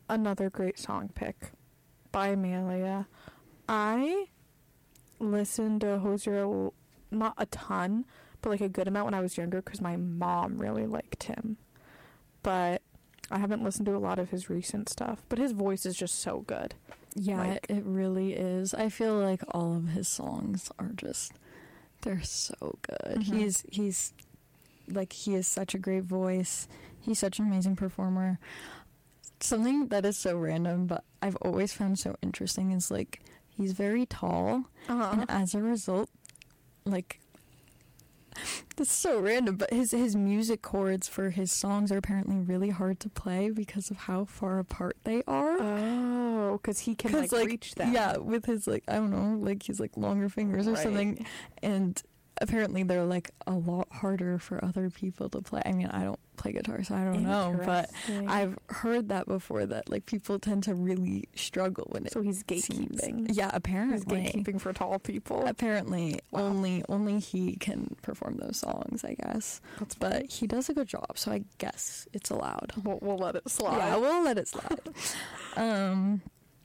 another great song pick by Amelia. I listened to Hozier not a ton, but like a good amount when I was younger because my mom really liked him. But I haven't listened to a lot of his recent stuff, but his voice is just so good. Yeah, Like, it really is. I feel like all of his songs are just, they're so good. Mhm. He's like, he has such a great voice. He's such an amazing performer. Something that is so random, but I've always found so interesting is like, he's very tall, and as a result, like, this is so random, but his music chords for his songs are apparently really hard to play because of how far apart they are. Oh, because he can like reach them. Yeah, with his like, I don't know, like he's like longer fingers or something, and apparently they're like a lot harder for other people to play. I mean, I don't play guitar, so I don't know, but I've heard that before, that like people tend to really struggle when it. So he's gatekeeping. Yeah, apparently. He's gatekeeping for tall people. Apparently, only he can perform those songs, I guess. But he does a good job, so I guess it's allowed. We'll let it slide. Yeah, we'll let it slide.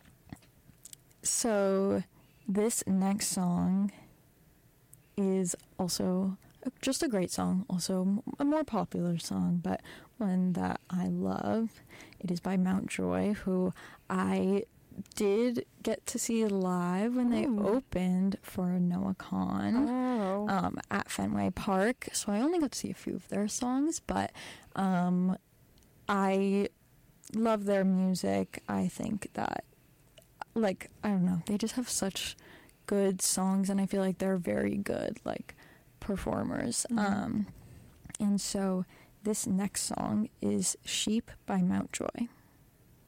So this next song is also just a great song, also a more popular song, but one that I love. It is by Mountjoy, who I did get to see live when they opened for Noah Kahan at Fenway Park. So I only got to see a few of their songs, but I love their music. I think that, like, I don't know, they just have such good songs, and I feel like they're very good, like, performers. And so this next song is Sheep by Mountjoy.